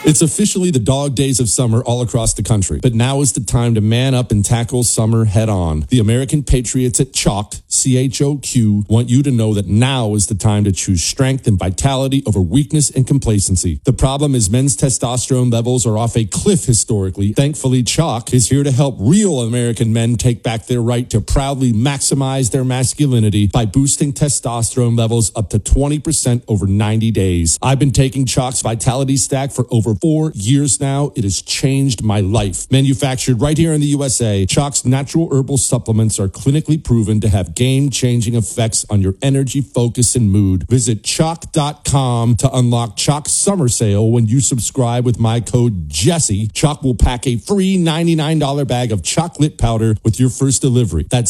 It's officially the dog days of summer all across the country, but now is the time to man up and tackle summer head on. The American Patriots at Chalk, CHOQ, want you to know that now is the time to choose strength and vitality over weakness and complacency. The problem is men's testosterone levels are off a cliff historically. Thankfully, Chalk is here to help real American men take back their right to proudly maximize their masculinity by boosting testosterone levels up to 20% over 90 days. I've been taking Chalk's Vitality Stack for over 4 years now. It has changed my life. Manufactured right here in the USA, Chalk's natural herbal supplements are clinically proven to have game-changing effects on your energy, focus, and mood. Visit Chalk.com to unlock Chalk's summer sale. When you subscribe with my code Jesse, Chalk will pack a free $99 bag of chocolate powder with your first delivery. That's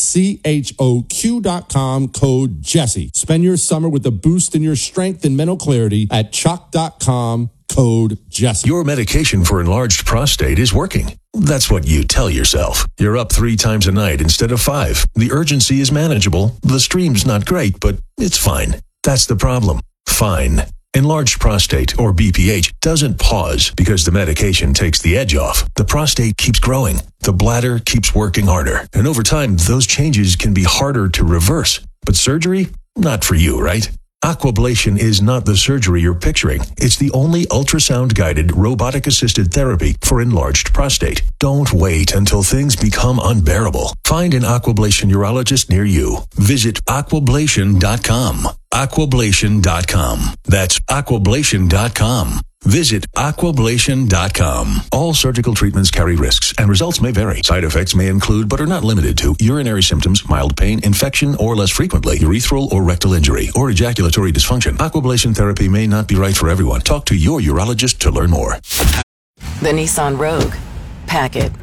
CHOQ.com, code Jesse. Spend your summer with a boost in your strength and mental clarity at Chalk.com. Code Jesse. Your medication for enlarged prostate is working. That's what you tell yourself. You're up 3 times a night instead of 5. The urgency is manageable. The stream's not great, but it's fine. That's the problem. Fine. Enlarged prostate, or BPH, doesn't pause because the medication takes the edge off. The prostate keeps growing. The bladder keeps working harder. And over time, those changes can be harder to reverse. But surgery? Not for you, right? Aquablation is not the surgery you're picturing. It's the only ultrasound-guided, robotic-assisted therapy for enlarged prostate. Don't wait until things become unbearable. Find an Aquablation urologist near you. Visit aquablation.com. Aquablation.com. That's aquablation.com. Visit aquablation.com. All surgical treatments carry risks, and results may vary. Side effects may include, but are not limited to, urinary symptoms, mild pain, infection, or less frequently, urethral or rectal injury, or ejaculatory dysfunction. Aquablation therapy may not be right for everyone. Talk to your urologist to learn more. The Nissan Rogue. Pack it.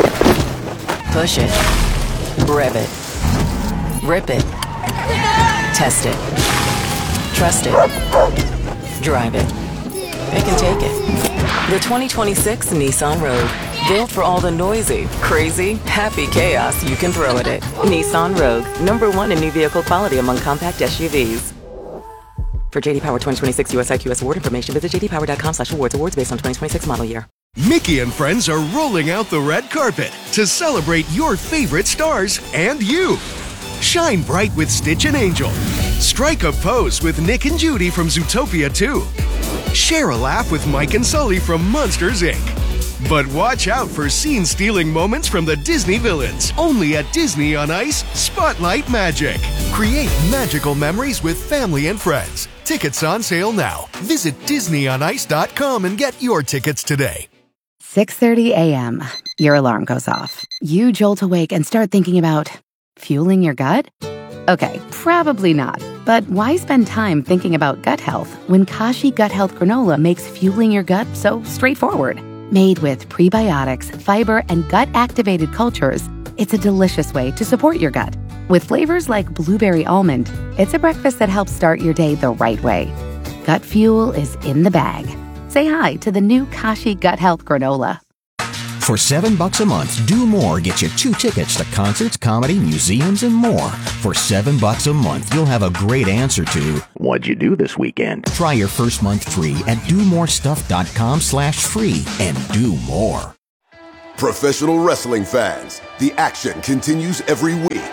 Push it. Rev it. Rip it. Test it. Trust it. Drive it. It can take it. The 2026 Nissan Rogue. Built for all the noisy, crazy, happy chaos you can throw at it. Nissan Rogue. #1 in new vehicle quality among compact SUVs. For JD Power 2026 US IQS award information, visit jdpower.com/awards. Awards based on 2026 model year. Mickey and friends are rolling out the red carpet to celebrate your favorite stars and you. Shine bright with Stitch and Angel. Strike a pose with Nick and Judy from Zootopia 2. Share a laugh with Mike and Sully from Monsters, Inc. But watch out for scene-stealing moments from the Disney villains. Only at Disney on Ice, Spotlight Magic. Create magical memories with family and friends. Tickets on sale now. Visit DisneyOnIce.com and get your tickets today. 6:30 a.m. Your alarm goes off. You jolt awake and start thinking about fueling your gut? Okay, probably not. But why spend time thinking about gut health when Kashi Gut Health Granola makes fueling your gut so straightforward? Made with prebiotics, fiber, and gut-activated cultures, it's a delicious way to support your gut. With flavors like blueberry almond, it's a breakfast that helps start your day the right way. Gut fuel is in the bag. Say hi to the new Kashi Gut Health Granola. For $7 a month, Do More gets you 2 tickets to concerts, comedy, museums, and more. For $7 a month, you'll have a great answer to, what'd you do this weekend? Try your first month free at domorestuff.com/free and do more. Professional wrestling fans, the action continues every week.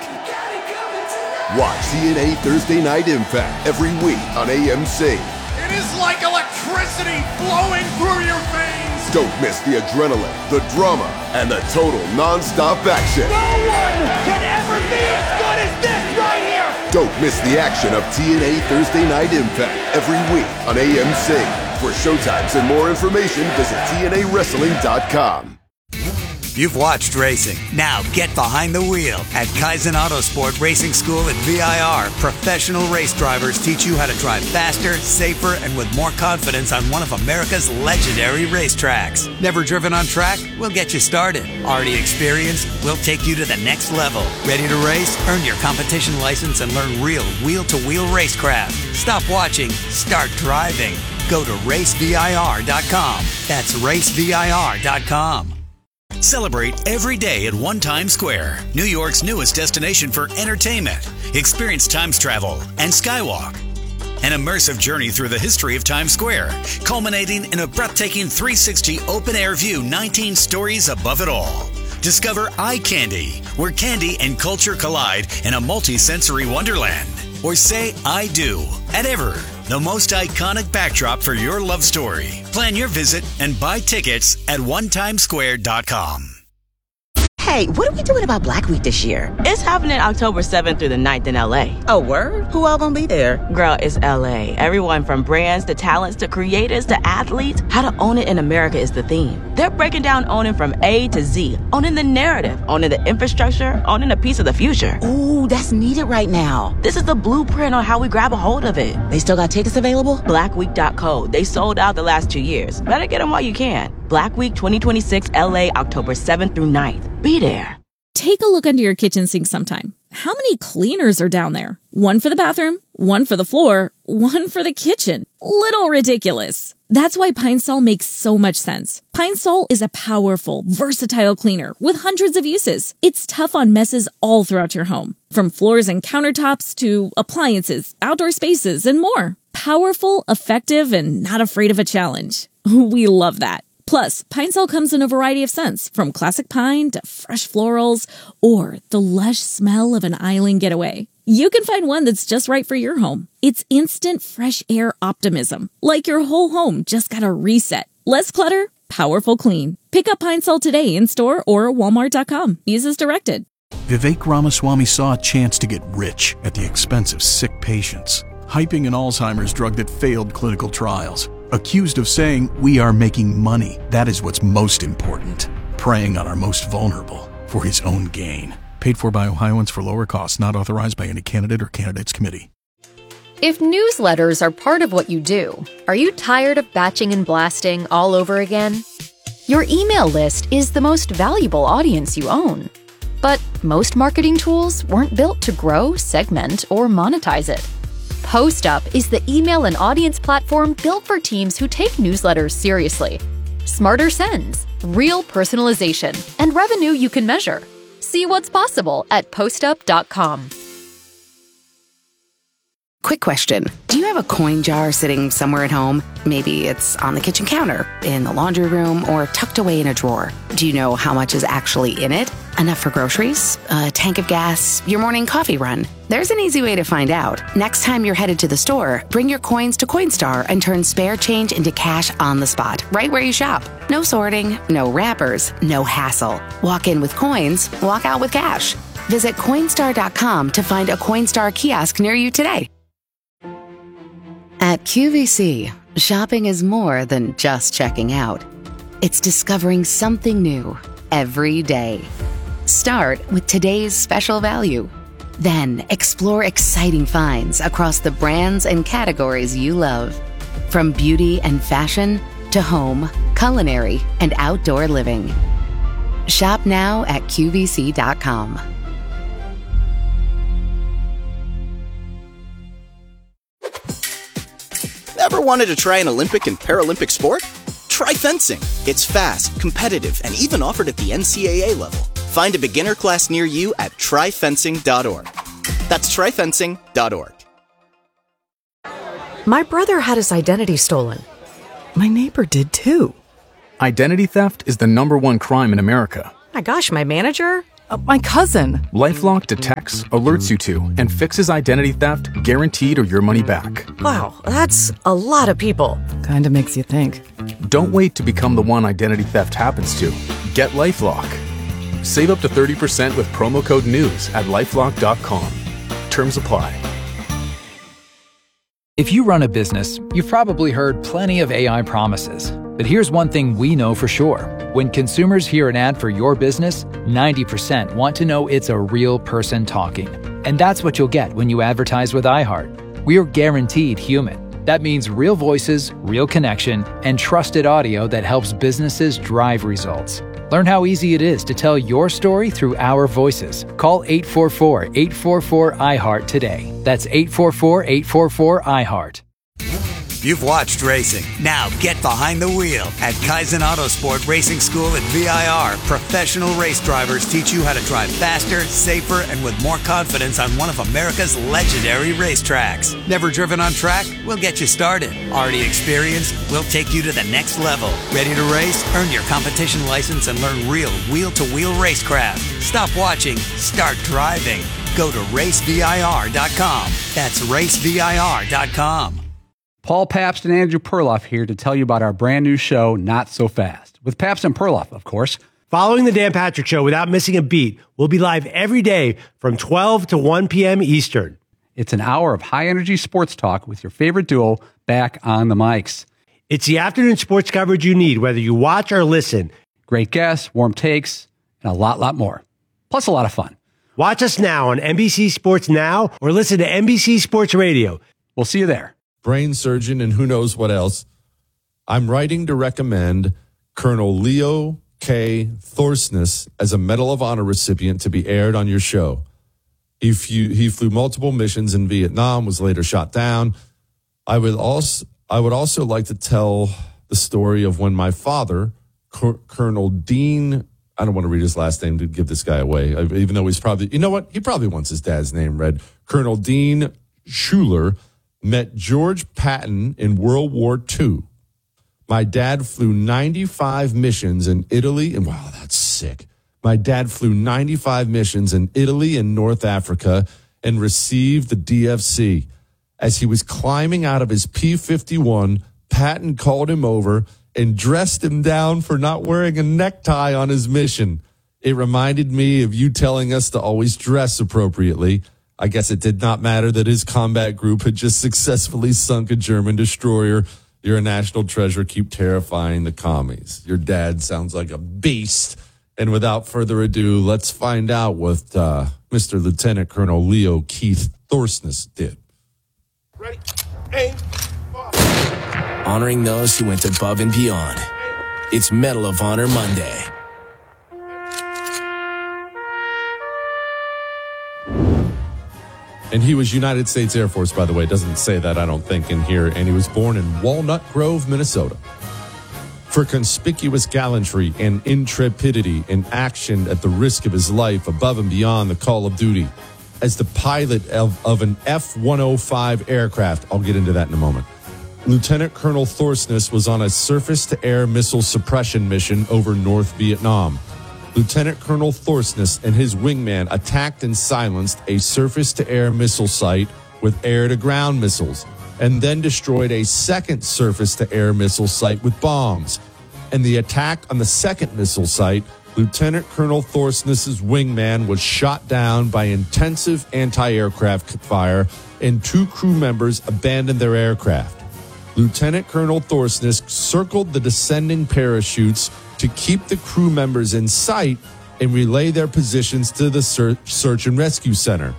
Watch TNA Thursday Night Impact every week on AMC. It is like electricity flowing through your veins. Don't miss the adrenaline, the drama, and the total non-stop action. No one can ever be as good as this right here. Don't miss the action of TNA Thursday Night Impact every week on AMC. For showtimes and more information, visit TNAWrestling.com. You've watched racing. Now get behind the wheel. At Kaizen Autosport Racing School at VIR, professional race drivers teach you how to drive faster, safer, and with more confidence on one of America's legendary racetracks. Never driven on track? We'll get you started. Already experienced? We'll take you to the next level. Ready to race? Earn your competition license and learn real wheel-to-wheel racecraft. Stop watching. Start driving. Go to racevir.com. That's racevir.com. Celebrate every day at One Times Square, New York's newest destination for entertainment. Experience Times travel and Skywalk. An immersive journey through the history of Times Square, culminating in a breathtaking 360 open-air view 19 stories above it all. Discover Eye Candy, where candy and culture collide in a multi-sensory wonderland. Or say I do at Ever, the most iconic backdrop for your love story. Plan your visit and buy tickets at onetimesquare.com. Hey, what are we doing about Black Week this year? It's happening October 7th through the 9th in LA. Oh, word? Who all gonna be there? Girl, it's LA. Everyone from brands to talents to creators to athletes. How to own it in America is the theme. They're breaking down owning from A to Z. Owning the narrative, owning the infrastructure, owning a piece of the future. Ooh, that's needed right now. This is the blueprint on how we grab a hold of it. They still got tickets available? Blackweek.co. They sold out the last 2 years. Better get them while you can. Black Week 2026 LA, October 7th through 9th. Be there. Take a look under your kitchen sink sometime. How many cleaners are down there? One for the bathroom, one for the floor, one for the kitchen. Little ridiculous. That's why Pine Sol makes so much sense. Pine Sol is a powerful, versatile cleaner with hundreds of uses. It's tough on messes all throughout your home, from floors and countertops to appliances, outdoor spaces, and more. Powerful, effective, and not afraid of a challenge. We love that. Plus, Pine Sol comes in a variety of scents, from classic pine to fresh florals, or the lush smell of an island getaway. You can find one that's just right for your home. It's instant fresh air optimism, like your whole home just got a reset. Less clutter, powerful clean. Pick up Pine Sol today in store or walmart.com. Use as directed. Vivek Ramaswamy saw a chance to get rich at the expense of sick patients, hyping an Alzheimer's drug that failed clinical trials. Accused of saying, "We are making money. That is what's most important." Preying on our most vulnerable for his own gain. Paid for by Ohioans for lower costs, not authorized by any candidate or candidates committee. If newsletters are part of what you do, are you tired of batching and blasting all over again? Your email list is the most valuable audience you own. But most marketing tools weren't built to grow, segment, or monetize it. PostUp is the email and audience platform built for teams who take newsletters seriously. Smarter sends, real personalization, and revenue you can measure. See what's possible at postup.com. Quick question. Do you have a coin jar sitting somewhere at home? Maybe it's on the kitchen counter, in the laundry room, or tucked away in a drawer. Do you know how much is actually in it? Enough for groceries? A tank of gas? Your morning coffee run? There's an easy way to find out. Next time you're headed to the store, bring your coins to Coinstar and turn spare change into cash on the spot, right where you shop. No sorting, no wrappers, no hassle. Walk in with coins, walk out with cash. Visit Coinstar.com to find a Coinstar kiosk near you today. At QVC, shopping is more than just checking out. It's discovering something new every day. Start with today's special value. Then explore exciting finds across the brands and categories you love. From beauty and fashion to home, culinary, and outdoor living. Shop now at QVC.com. Ever wanted to try an Olympic and Paralympic sport? Try fencing. It's fast, competitive, and even offered at the NCAA level. Find a beginner class near you at tryfencing.org. That's tryfencing.org. My brother had his identity stolen. My neighbor did too. Identity theft is the #1 crime in America. My gosh, my manager? My cousin. LifeLock detects, alerts you to, and fixes identity theft, guaranteed or your money back. Wow, that's a lot of people. Kinda makes you think. Don't wait to become the one identity theft happens to. Get LifeLock. Save up to 30% with promo code NEWS at LifeLock.com. Terms apply. If you run a business, you've probably heard plenty of AI promises. But here's one thing we know for sure. When consumers hear an ad for your business, 90% want to know it's a real person talking. And that's what you'll get when you advertise with iHeart. We're guaranteed human. That means real voices, real connection, and trusted audio that helps businesses drive results. Learn how easy it is to tell your story through our voices. Call 844-844-iHeart today. That's 844-844-iHeart. You've watched racing. Now get behind the wheel. At Kaizen Autosport Racing School at VIR, professional race drivers teach you how to drive faster, safer, and with more confidence on one of America's legendary racetracks. Never driven on track? We'll get you started. Already experienced? We'll take you to the next level. Ready to race? Earn your competition license and learn real wheel-to-wheel racecraft. Stop watching. Start driving. Go to racevir.com. That's racevir.com. Paul Pabst and Andrew Perloff here to tell you about our brand new show, Not So Fast, with Pabst and Perloff, of course. Following the Dan Patrick Show without missing a beat, we'll be live every day from 12 to 1 p.m. Eastern. It's an hour of high-energy sports talk with your favorite duo back on the mics. It's the afternoon sports coverage you need, whether you watch or listen. Great guests, warm takes, and a lot more. Plus a lot of fun. Watch us now on NBC Sports Now or listen to NBC Sports Radio. We'll see you there. Brain surgeon and who knows what else. I'm writing to recommend Colonel Leo K. Thorsness as a Medal of Honor recipient to be aired on your show. He flew multiple missions in Vietnam, was later shot down. I would also like to tell the story of when my father, Colonel Dean, I don't want to read his last name to give this guy away, even though he's probably, you know what? He probably wants his dad's name read. Colonel Dean Schuler met George Patton in World War II. My dad flew 95 missions in Italy, and wow, that's sick. My dad flew 95 missions in Italy and North Africa and received the DFC. As he was climbing out of his P-51, Patton called him over and dressed him down for not wearing a necktie on his mission. It reminded me of you telling us to always dress appropriately. I guess it did not matter that his combat group had just successfully sunk a German destroyer. You're a national treasure. Keep terrifying the commies. Your dad sounds like a beast. And without further ado, let's find out what Mr. Lieutenant Colonel Leo Keith Thorsness did. Ready? Aim. Honoring those who went above and beyond. It's Medal of Honor Monday. And he was United States Air Force, by the way. It doesn't say that, I don't think, in here. And he was born in Walnut Grove, Minnesota. For conspicuous gallantry and intrepidity in action at the risk of his life above and beyond the call of duty. As the pilot of an F-105 aircraft, I'll get into that in a moment, Lieutenant Colonel Thorsness was on a surface-to-air missile suppression mission over North Vietnam. Lieutenant Colonel Thorsness and his wingman attacked and silenced a surface-to-air missile site with air-to-ground missiles, and then destroyed a second surface-to-air missile site with bombs. In the attack on the second missile site, Lieutenant Colonel Thorsness's wingman was shot down by intensive anti-aircraft fire, and 2 crew members abandoned their aircraft. Lieutenant Colonel Thorsness circled the descending parachutes to keep the crew members in sight and relay their positions to the search and rescue center.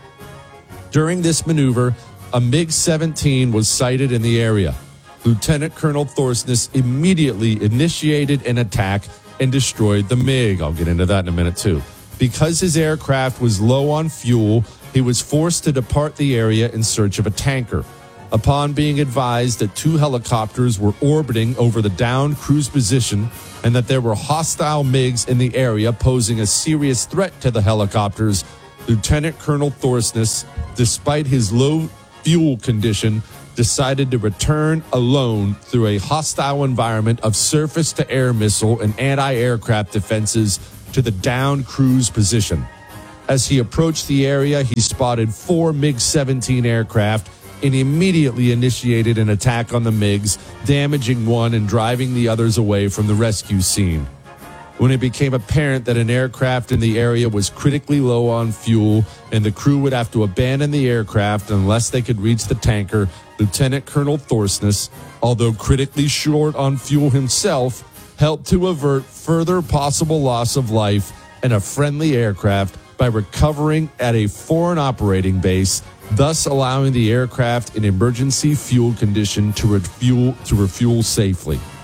During this maneuver, a MiG-17 was sighted in the area. Lieutenant Colonel Thorsness immediately initiated an attack and destroyed the MiG. I'll get into that in a minute, too. Because his aircraft was low on fuel, he was forced to depart the area in search of a tanker. Upon being advised that 2 helicopters were orbiting over the downed cruise position and that there were hostile MiGs in the area posing a serious threat to the helicopters, Lieutenant Colonel Thorsness, despite his low fuel condition, decided to return alone through a hostile environment of surface-to-air missile and anti-aircraft defenses to the downed cruise position. As he approached the area, he spotted 4 MiG-17 aircraft and immediately initiated an attack on the MiGs, damaging one and driving the others away from the rescue scene. When it became apparent that an aircraft in the area was critically low on fuel and the crew would have to abandon the aircraft unless they could reach the tanker, Lieutenant Colonel Thorsness, although critically short on fuel himself, helped to avert further possible loss of life and a friendly aircraft by recovering at a foreign operating base, thus allowing the aircraft in emergency fuel condition to refuel safely.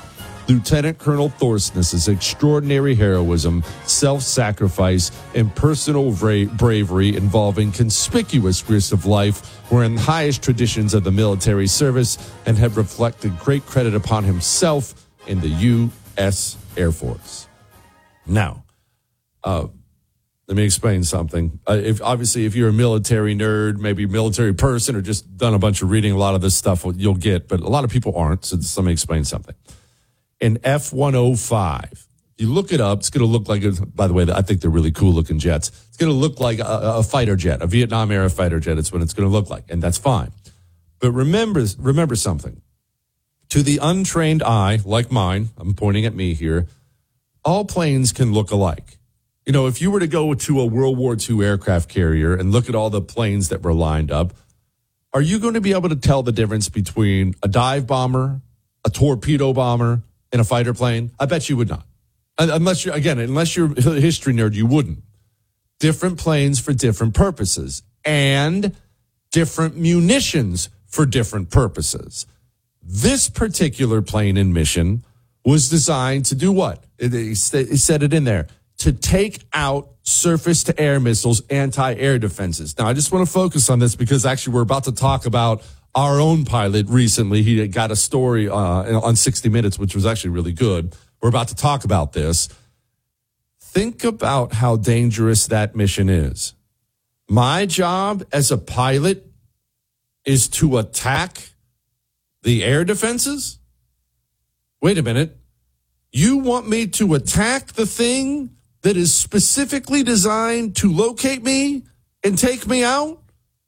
Lieutenant Colonel Thorsness's extraordinary heroism, self-sacrifice, and personal bravery involving conspicuous risks of life were in the highest traditions of the military service and have reflected great credit upon himself in the U.S. Air Force. Now, let me explain something. If you're a military nerd, maybe a military person, or just done a bunch of reading, a lot of this stuff you'll get, but a lot of people aren't, so just let me explain something. An F-105, you look it up, it's going to look like, by the way, I think they're really cool-looking jets. It's going to look like a fighter jet, a Vietnam-era fighter jet. It's what it's going to look like, and that's fine. But remember something. To the untrained eye, like mine, I'm pointing at me here, all planes can look alike. You know, if you were to go to a World War II aircraft carrier and look at all the planes that were lined up, are you going to be able to tell the difference between a dive bomber, a torpedo bomber, and a fighter plane? I bet you would not. Unless you're a history nerd, you wouldn't. Different planes for different purposes and different munitions for different purposes. This particular plane in mission was designed to do what? It said it in there. To take out surface-to-air missiles, anti-air defenses. Now, I just want to focus on this because actually we're about to talk about our own pilot recently. He got a story on 60 Minutes, which was actually really good. We're about to talk about this. Think about how dangerous that mission is. My job as a pilot is to attack the air defenses? Wait a minute. You want me to attack the thing that is specifically designed to locate me and take me out?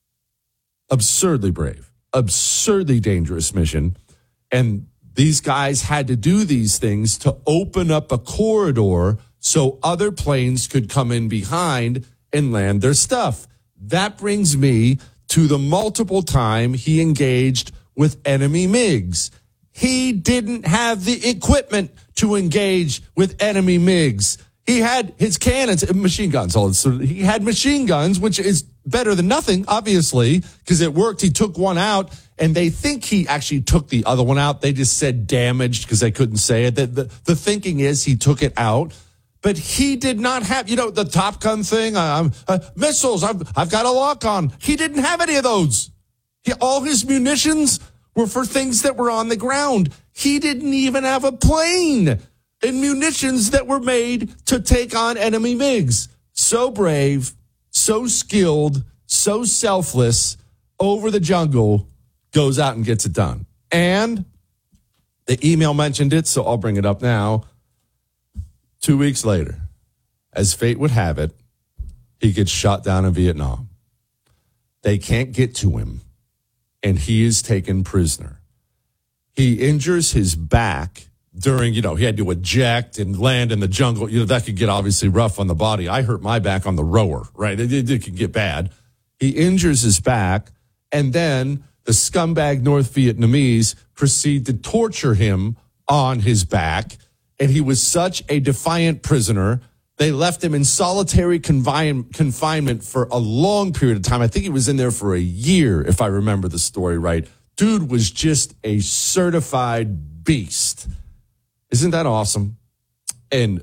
Absurdly brave, absurdly dangerous mission. And these guys had to do these things to open up a corridor so other planes could come in behind and land their stuff. That brings me to the multiple time he engaged with enemy MiGs. He didn't have the equipment to engage with enemy MiGs. He had his cannons, machine guns. So he had machine guns, which is better than nothing, obviously, because it worked. He took one out, and they think he actually took the other one out. They just said damaged because they couldn't say it. The thinking is he took it out. But he did not have, the Top Gun thing, missiles, I've got a lock on. He didn't have any of those. All his munitions were for things that were on the ground. He didn't even have a plane and munitions that were made to take on enemy MiGs. So brave, so skilled, so selfless, over the jungle, goes out and gets it done. And the email mentioned it, so I'll bring it up now. 2 weeks later, as fate would have it, he gets shot down in Vietnam. They can't get to him, and he is taken prisoner. He injures his back during, he had to eject and land in the jungle. That could get obviously rough on the body. I hurt my back on the rower, right? It could get bad. He injures his back, and then the scumbag North Vietnamese proceed to torture him on his back. And he was such a defiant prisoner, they left him in solitary confinement for a long period of time. I think he was in there for a year, if I remember the story right. Dude was just a certified beast. Isn't that awesome? And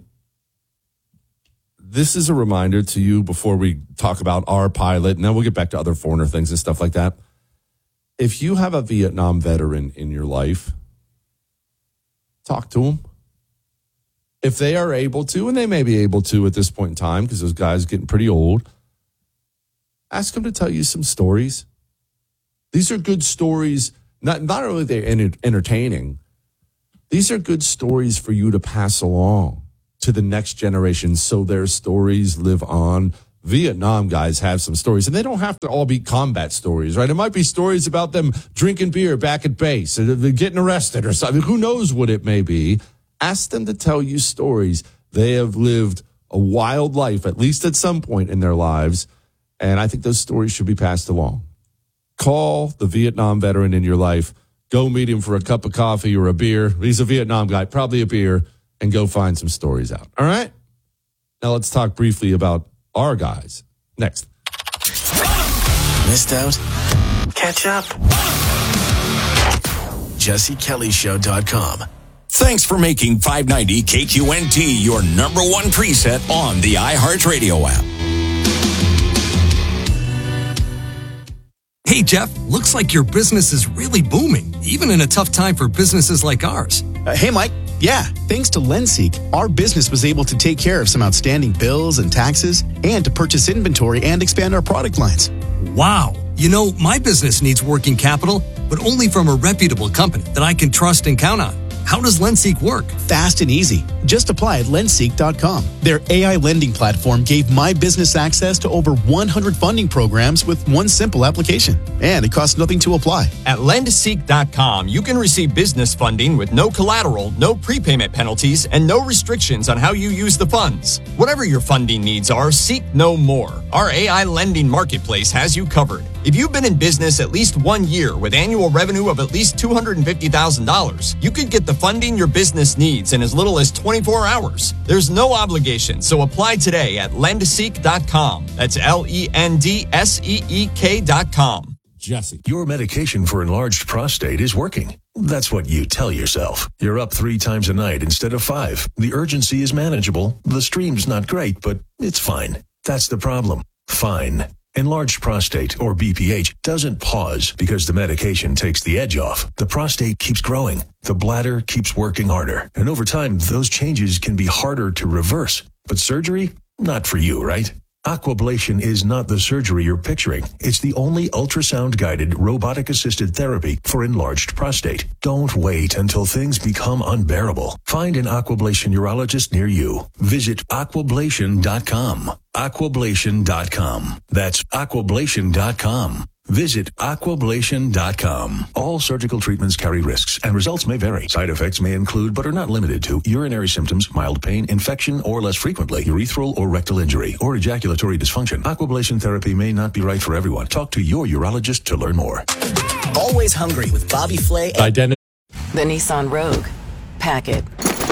this is a reminder to you before we talk about our pilot, and then we'll get back to other foreigner things and stuff like that. If you have a Vietnam veteran in your life, talk to him. If they are able to, and they may be able to at this point in time, because those guys are getting pretty old, ask them to tell you some stories. These are good stories. Not only are they entertaining, these are good stories for you to pass along to the next generation so their stories live on. Vietnam guys have some stories, and they don't have to all be combat stories, right? It might be stories about them drinking beer back at base, or getting arrested or something. Who knows what it may be? Ask them to tell you stories. They have lived a wild life, at least at some point in their lives, and I think those stories should be passed along. Call the Vietnam veteran in your life. Go meet him for a cup of coffee or a beer. He's a Vietnam guy, probably a beer, and go find some stories out. All right? Now let's talk briefly about our guys. Next. Missed out? Catch up. JesseKellyShow.com. Thanks for making 590 KQNT your number one preset on the iHeartRadio app. Hey, Jeff, looks like your business is really booming, even in a tough time for businesses like ours. Hey, Mike. Yeah, thanks to Lenseek, our business was able to take care of some outstanding bills and taxes and to purchase inventory and expand our product lines. Wow. You know, my business needs working capital, but only from a reputable company that I can trust and count on. How does Lenseek work? Fast and easy. Just apply at Lenseek.com. Their AI lending platform gave my business access to over 100 funding programs with one simple application. And it costs nothing to apply. At Lenseek.com, you can receive business funding with no collateral, no prepayment penalties, and no restrictions on how you use the funds. Whatever your funding needs are, seek no more. Our AI lending marketplace has you covered. If you've been in business at least 1 year with annual revenue of at least $250,000, you could get the funding your business needs in as little as 24 hours. There's no obligation, so apply today at Lenseek.com. That's LENDSEEK.com. Jesse. Your medication for enlarged prostate is working. That's what you tell yourself. You're up 3 times a night instead of 5. The urgency is manageable. The stream's not great, but it's fine. That's the problem. Fine. Enlarged prostate, or BPH, doesn't pause because the medication takes the edge off. The prostate keeps growing. The bladder keeps working harder. And over time, those changes can be harder to reverse. But surgery? Not for you, right? Aquablation is not the surgery you're picturing. It's the only ultrasound-guided, robotic-assisted therapy for enlarged prostate. Don't wait until things become unbearable. Find an Aquablation urologist near you. Visit Aquablation.com. Aquablation.com. That's Aquablation.com. Visit Aquablation.com. All surgical treatments carry risks, and results may vary. Side effects may include, but are not limited to, urinary symptoms, mild pain, infection, or less frequently, urethral or rectal injury, or ejaculatory dysfunction. Aquablation therapy may not be right for everyone. Talk to your urologist to learn more. Always hungry with Bobby Flay. Identity. The Nissan Rogue. Pack it.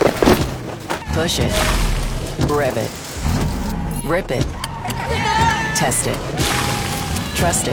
Push it. Rev it. Rip it. Test it. Trust it.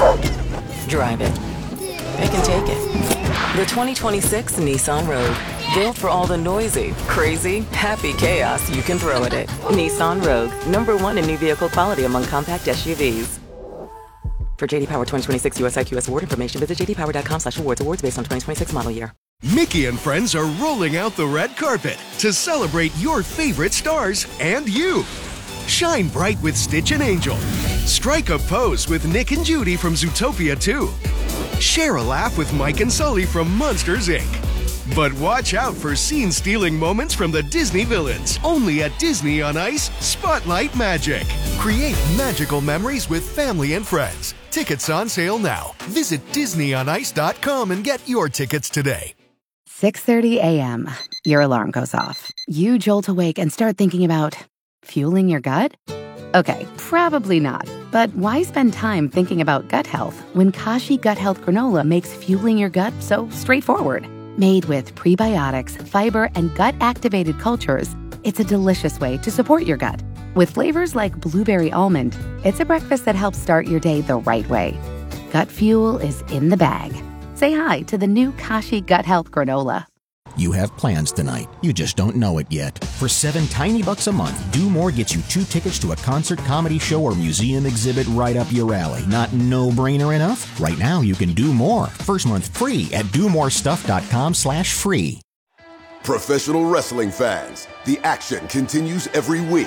Drive it. Pick and take it. The 2026 Nissan Rogue. Built for all the noisy, crazy, happy chaos you can throw at it. Nissan Rogue. #1 in new vehicle quality among compact SUVs. For JD Power 2026 US IQS award information, visit jdpower.com/awards. Awards based on 2026 model year. Mickey and friends are rolling out the red carpet to celebrate your favorite stars and you. Shine bright with Stitch and Angel. Strike a pose with Nick and Judy from Zootopia 2. Share a laugh with Mike and Sully from Monsters, Inc. But watch out for scene-stealing moments from the Disney villains. Only at Disney on Ice, Spotlight Magic. Create magical memories with family and friends. Tickets on sale now. Visit DisneyOnIce.com and get your tickets today. 6:30 a.m. Your alarm goes off. You jolt awake and start thinking about fueling your gut? Okay, probably not. But why spend time thinking about gut health when Kashi Gut Health Granola makes fueling your gut so straightforward? Made with prebiotics, fiber, and gut-activated cultures, it's a delicious way to support your gut. With flavors like blueberry almond, it's a breakfast that helps start your day the right way. Gut fuel is in the bag. Say hi to the new Kashi Gut Health Granola. You have plans tonight. You just don't know it yet. For $7 tiny bucks a month, Do More gets you 2 tickets to a concert, comedy show, or museum exhibit right up your alley. Not no-brainer enough? Right now, you can do more. First month free at domorestuff.com/free. Professional wrestling fans, the action continues every week.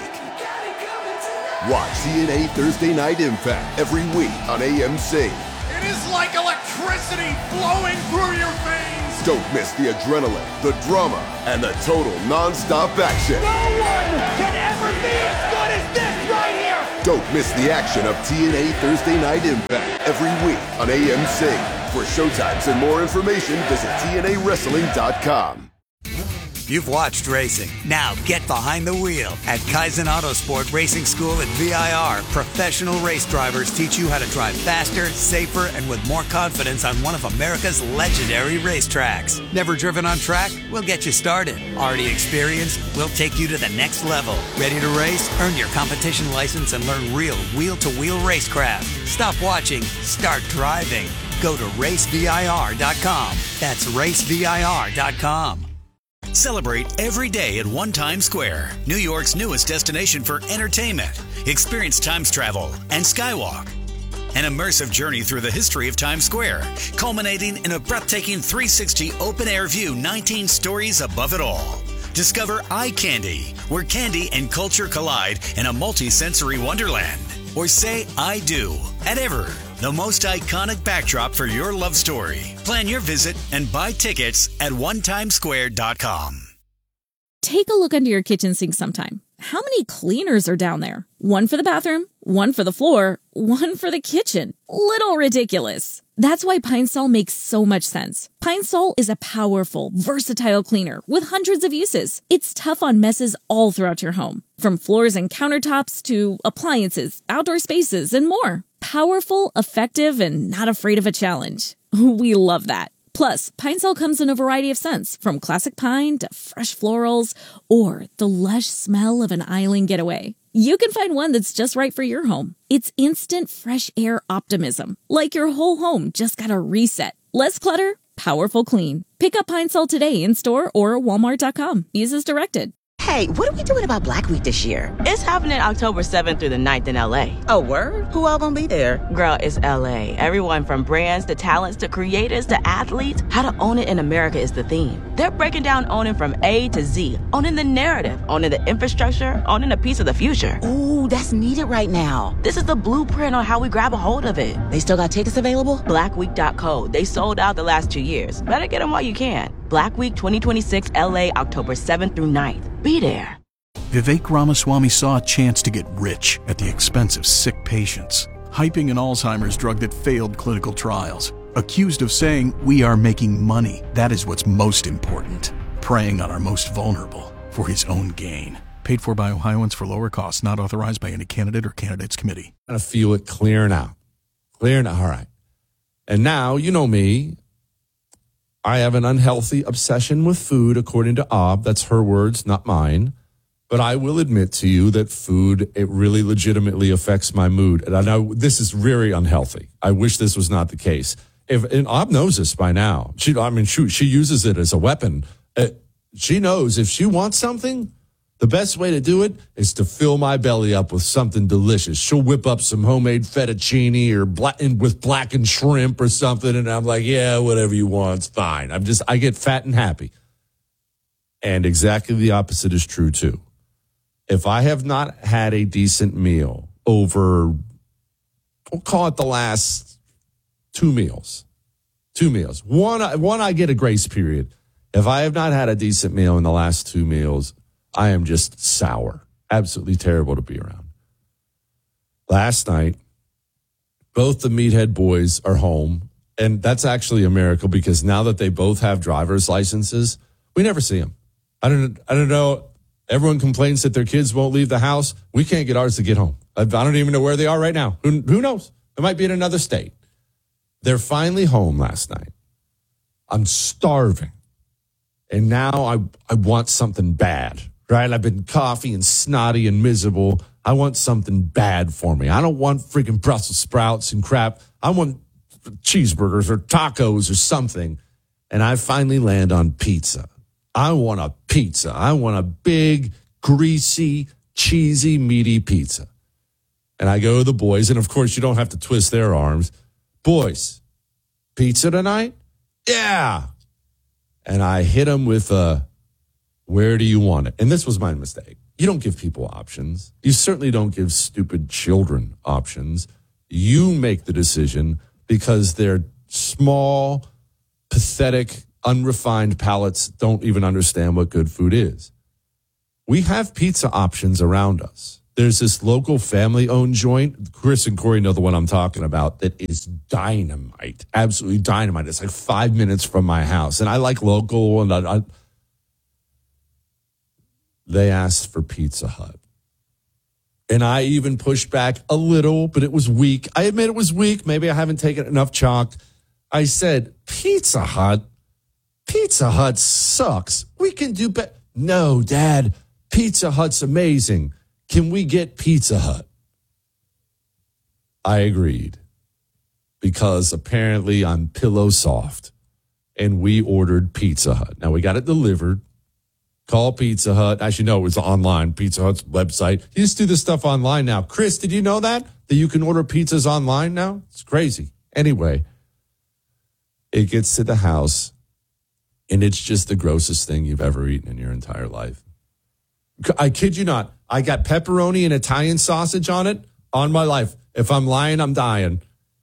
Watch TNA Thursday Night Impact every week on AMC. It is like electricity flowing through your veins. Don't miss the adrenaline, the drama, and the total non-stop action. No one can ever be as good as this right here. Don't miss the action of TNA Thursday Night Impact every week on AMC. For showtimes and more information, visit TNAWrestling.com. You've watched racing. Now get behind the wheel. At Kaizen Autosport Racing School at VIR, professional race drivers teach you how to drive faster, safer, and with more confidence on one of America's legendary racetracks. Never driven on track? We'll get you started. Already experienced? We'll take you to the next level. Ready to race? Earn your competition license and learn real wheel-to-wheel racecraft. Stop watching. Start driving. Go to racevir.com. That's racevir.com. Celebrate every day at One Times Square, New York's newest destination for entertainment. Experience Times travel and Skywalk. An immersive journey through the history of Times Square, culminating in a breathtaking 360 open-air view 19 stories above it all. Discover Eye Candy, where candy and culture collide in a multi-sensory wonderland. Or say I do at Ever, the most iconic backdrop for your love story. Plan your visit and buy tickets at onetimesquare.com. Take a look under your kitchen sink sometime. How many cleaners are down there? One for the bathroom, one for the floor, one for the kitchen. Little ridiculous. That's why Pine Sol makes so much sense. Pine Sol is a powerful, versatile cleaner with hundreds of uses. It's tough on messes all throughout your home, from floors and countertops to appliances, outdoor spaces, and more. Powerful, effective, and not afraid of a challenge. We love that. Plus, Pine Sol comes in a variety of scents, from classic pine to fresh florals, or the lush smell of an island getaway. You can find one that's just right for your home. It's instant fresh air optimism, like your whole home just got a reset. Less clutter, powerful clean. Pick up Pine Sol today in store or walmart.com. Use as directed. Hey, what are we doing about Black Week this year? It's happening October 7th through the 9th in LA. Oh, word? Who all gonna be there? Girl, it's LA. Everyone from brands to talents to creators to athletes. How to own it in America is the theme. They're breaking down owning from A to Z. Owning the narrative, owning the infrastructure, owning a piece of the future. Ooh, that's needed right now. This is the blueprint on how we grab a hold of it. They still got tickets available? Blackweek.co. They sold out the last 2 years. Better get them while you can. Black Week 2026 LA, October 7th through 9th. Be there. Vivek Ramaswamy saw a chance to get rich at the expense of sick patients, hyping an Alzheimer's drug that failed clinical trials. Accused of saying, "We are making money. That is what's most important." Preying on our most vulnerable for his own gain. Paid for by Ohioans for lower costs, not authorized by any candidate or candidates committee. I feel it clearing out. Clearing out. All right. And now, you know me. I have an unhealthy obsession with food, according to Ob. That's her words, not mine. But I will admit to you that food, it really legitimately affects my mood. And I know this is very unhealthy. I wish this was not the case. And Ob knows this by now. She uses it as a weapon. She knows if she wants something, the best way to do it is to fill my belly up with something delicious. She'll whip up some homemade fettuccine or with blackened shrimp or something. And I'm like, yeah, whatever you want, it's fine. I get fat and happy. And exactly the opposite is true too. If I have not had a decent meal over, we'll call it the last 2 meals. One, I get a grace period. If I have not had a decent meal in the last 2 meals, I am just sour. Absolutely terrible to be around. Last night, both the Meathead boys are home. And that's actually a miracle because now that they both have driver's licenses, we never see them. I don't know. Everyone complains that their kids won't leave the house. We can't get ours to get home. I don't even know where they are right now. Who knows? They might be in another state. They're finally home last night. I'm starving. And now I want something bad, right? I've been coffee and snotty and miserable. I want something bad for me. I don't want freaking Brussels sprouts and crap. I want cheeseburgers or tacos or something. And I finally land on pizza. I want a pizza. I want a big, greasy, cheesy, meaty pizza. And I go to the boys, and of course you don't have to twist their arms. Boys, pizza tonight? Yeah. And I hit them with where do you want it? And this was my mistake. You don't give people options. You certainly don't give stupid children options. You make the decision because they're small, pathetic, unrefined palates don't even understand what good food is. We have pizza options around us. There's this local family-owned joint. Chris and Corey know the one I'm talking about that is dynamite, absolutely dynamite. It's like 5 minutes from my house. And I like local. And they asked for Pizza Hut. And I even pushed back a little, but it was weak. I admit it was weak. Maybe I haven't taken enough chalk. I said, Pizza Hut sucks. We can do better. No, Dad, Pizza Hut's amazing. Can we get Pizza Hut? I agreed because apparently I'm pillow soft and we ordered Pizza Hut. Now we got it delivered Call Pizza Hut. Actually, no, it was online. Pizza Hut's website. You just do this stuff online now. Chris, did you know that you can order pizzas online now? It's crazy. Anyway, it gets to the house, and it's just the grossest thing you've ever eaten in your entire life. I kid you not. I got pepperoni and Italian sausage on it on my life. If I'm lying, I'm dying.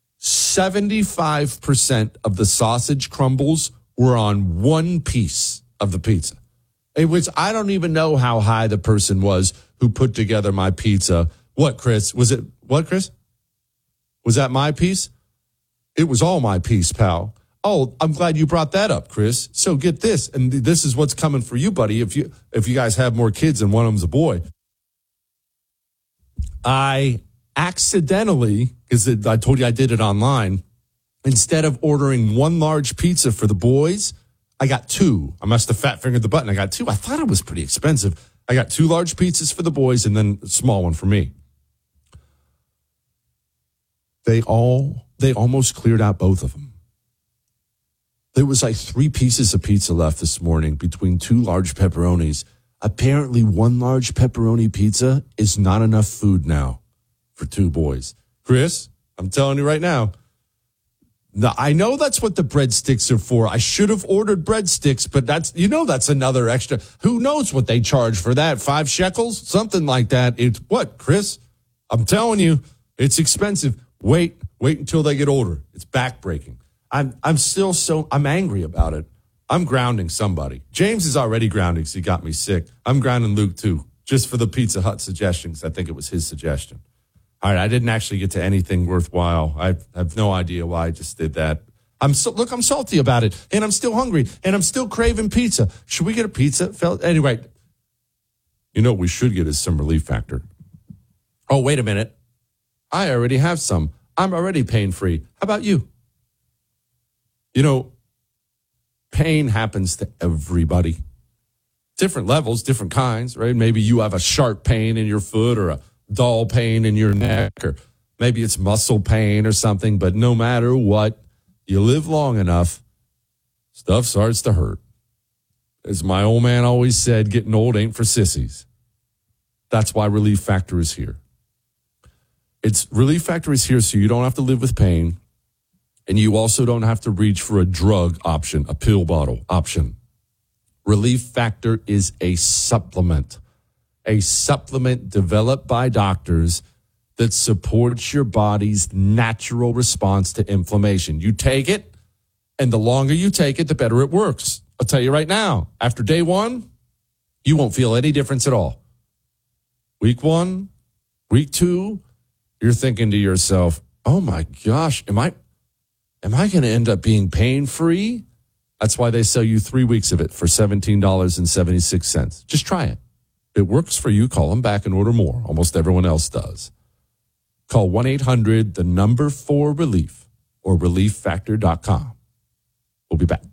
75% of the sausage crumbles were on one piece of the pizza. It was, I don't even know how high the person was who put together my pizza. What, Chris? Was it, what, Chris? Was that my piece? It was all my piece, pal. Oh, I'm glad you brought that up, Chris. So get this, and this is what's coming for you, buddy, if you guys have more kids and one of them's a boy. I accidentally, because I told you I did it online, instead of ordering one large pizza for the boys, I got two. I must have fat fingered the button. I got two. I thought it was pretty expensive. I got two large pizzas for the boys and then a small one for me. They almost cleared out both of them. There was like 3 pieces of pizza left this morning between 2 large pepperonis. Apparently, 1 large pepperoni pizza is not enough food now for 2 boys. Chris, I'm telling you right now. Now, I know that's what the breadsticks are for. I should have ordered breadsticks, but that's another extra. Who knows what they charge for that? 5 shekels? Something like that. It's what, Chris? I'm telling you, it's expensive. Wait until they get older. It's backbreaking. I'm angry about it. I'm grounding somebody. James is already grounding because he got me sick. I'm grounding Luke too, just for the Pizza Hut suggestions. I think it was his suggestion. All right, I didn't actually get to anything worthwhile. I have no idea why I just did that. I'm salty about it, and I'm still hungry, and I'm still craving pizza. Should we get a pizza? Anyway, you know what we should get is some Relief Factor. Oh, wait a minute. I already have some. I'm already pain-free. How about you? You know, pain happens to everybody. Different levels, different kinds, right? Maybe you have a sharp pain in your foot or a dull pain in your neck, or maybe it's muscle pain or something, but no matter what, you live long enough, stuff starts to hurt. As my old man always said, getting old ain't for sissies. That's why Relief Factor is here. Relief Factor is here so you don't have to live with pain, and you also don't have to reach for a drug option, a pill bottle option. Relief Factor is a supplement developed by doctors that supports your body's natural response to inflammation. You take it, and the longer you take it, the better it works. I'll tell you right now, after day 1, you won't feel any difference at all. Week 1, week 2, you're thinking to yourself, oh my gosh, am I going to end up being pain-free? That's why they sell you 3 weeks of it for $17.76. Just try it. If it works for you, call them back and order more. Almost everyone else does. Call 1-800-4RELIEF or ReliefFactor.com. We'll be back.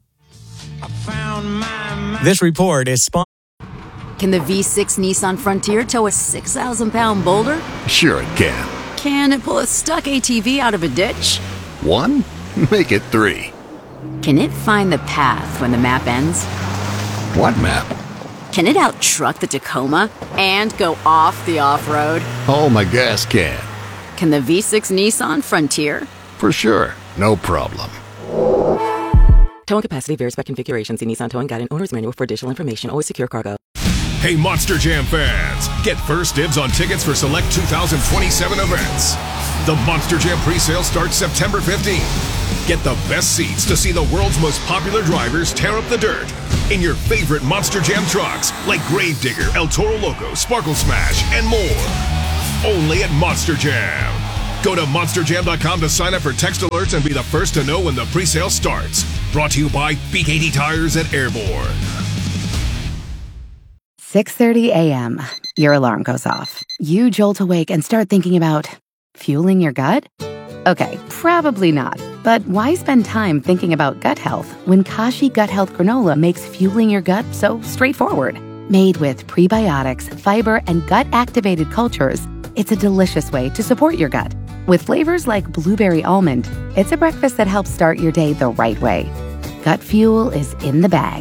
This report is sponsored. Can the V6 Nissan Frontier tow a 6,000-pound boulder? Sure it can. Can it pull a stuck ATV out of a ditch? 1? Make it 3. Can it find the path when the map ends? What map? Can it out-truck the Tacoma and go off the off-road? Oh, my gas can. Can the V6 Nissan Frontier? For sure. No problem. Towing capacity varies by configuration. See Nissan Towing Guide and Owner's Manual for additional information. Always secure cargo. Hey, Monster Jam fans! Get first dibs on tickets for select 2027 events. The Monster Jam presale starts September 15th. Get the best seats to see the world's most popular drivers tear up the dirt in your favorite Monster Jam trucks like Gravedigger, El Toro Loco, Sparkle Smash, and more. Only at Monster Jam. Go to monsterjam.com to sign up for text alerts and be the first to know when the presale starts. Brought to you by BKT Tires at Airborne. 6:30 a.m. Your alarm goes off. You jolt awake and start thinking about fueling your gut? Okay, probably not. But why spend time thinking about gut health when Kashi Gut Health Granola makes fueling your gut so straightforward? Made with prebiotics, fiber, and gut-activated cultures, it's a delicious way to support your gut. With flavors like blueberry almond, it's a breakfast that helps start your day the right way. Gut fuel is in the bag.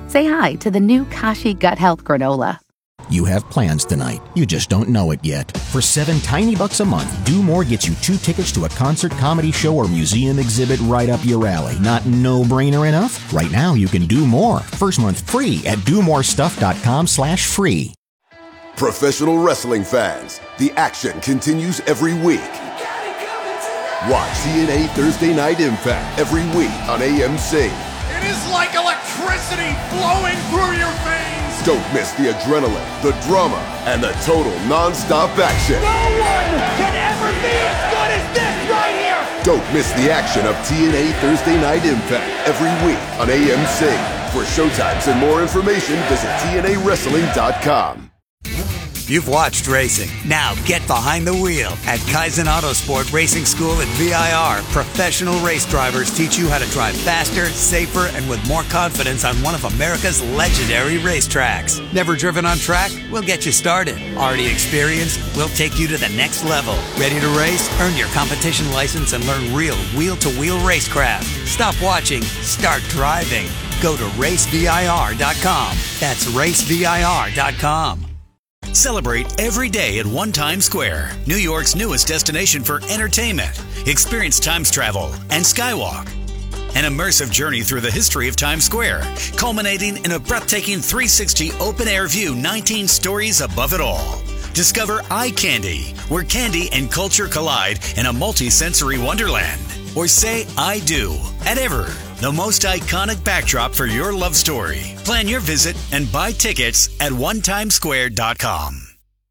Say hi to the new Kashi Gut Health Granola. You have plans tonight. You just don't know it yet. For $7 tiny bucks a month, Do More gets you 2 tickets to a concert, comedy show, or museum exhibit right up your alley. Not no-brainer enough? Right now, you can do more. First month free at domorestuff.com/free. Professional wrestling fans, the action continues every week. Watch TNA Thursday Night Impact every week on AMC. It is like electricity flowing through your veins. Don't miss the adrenaline, the drama, and the total non-stop action. No one can ever be as good as this right here. Don't miss the action of TNA Thursday Night Impact every week on AMC. For showtimes and more information, visit TNAWrestling.com. You've watched racing. Now get behind the wheel. At Kaizen Autosport Racing School at VIR, professional race drivers teach you how to drive faster, safer, and with more confidence on one of America's legendary racetracks. Never driven on track? We'll get you started. Already experienced? We'll take you to the next level. Ready to race? Earn your competition license and learn real wheel-to-wheel racecraft. Stop watching. Start driving. Go to racevir.com. That's racevir.com. Celebrate every day at One Times Square, New York's newest destination for entertainment. Experience Times travel and Skywalk. An immersive journey through the history of Times Square, culminating in a breathtaking 360 open-air view 19 stories above it all. Discover Eye Candy, where candy and culture collide in a multi-sensory wonderland. Or say I do at Ever, the most iconic backdrop for your love story. Plan your visit and buy tickets at onetimesquare.com.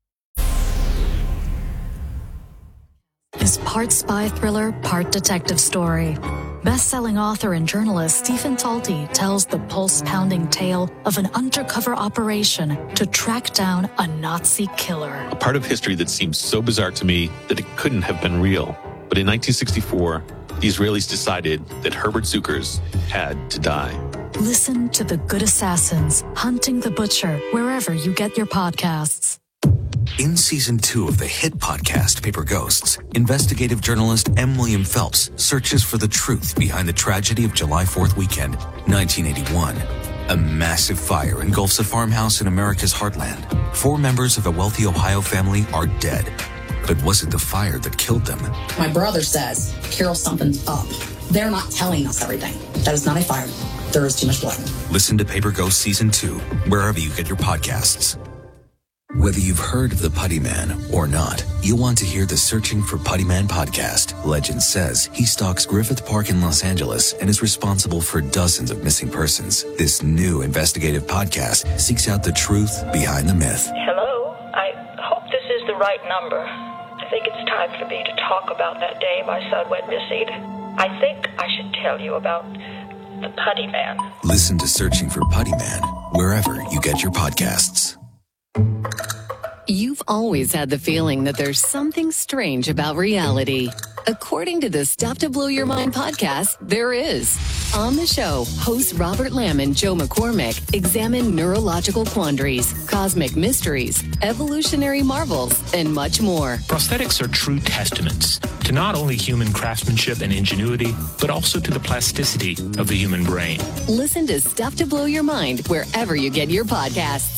Is part spy thriller, part detective story. Best-selling author and journalist Stephen Talty tells the pulse-pounding tale of an undercover operation to track down a Nazi killer. A part of history that seems so bizarre to me that it couldn't have been real. But in 1964, the Israelis decided that Herbert Zuckers had to die. Listen to The Good Assassins, Hunting the Butcher, wherever you get your podcasts. In Season 2 of the hit podcast Paper Ghosts, investigative journalist M. William Phelps searches for the truth behind the tragedy of July 4th weekend, 1981. A massive fire engulfs a farmhouse in America's heartland. 4 members of a wealthy Ohio family are dead. But was it the fire that killed them? My brother says, Carol, something's up. They're not telling us everything. That is not a fire. There is too much blood. Listen to Paper Ghost Season 2, wherever you get your podcasts. Whether you've heard of the Putty Man or not, you'll want to hear the Searching for Putty Man podcast. Legend says he stalks Griffith Park in Los Angeles and is responsible for dozens of missing persons. This new investigative podcast seeks out the truth behind the myth. Hello? I hope this is the right number. I think it's time for me to talk about that day my son went missing. I think I should tell you about the Putty Man. Listen to Searching for Putty Man wherever you get your podcasts. You've always had the feeling that there's something strange about reality. According to the Stuff to Blow Your Mind podcast, there is. On the show, hosts Robert Lamb and Joe McCormick examine neurological quandaries, cosmic mysteries, evolutionary marvels, and much more. Prosthetics are true testaments to not only human craftsmanship and ingenuity, but also to the plasticity of the human brain. Listen to Stuff to Blow Your Mind wherever you get your podcasts.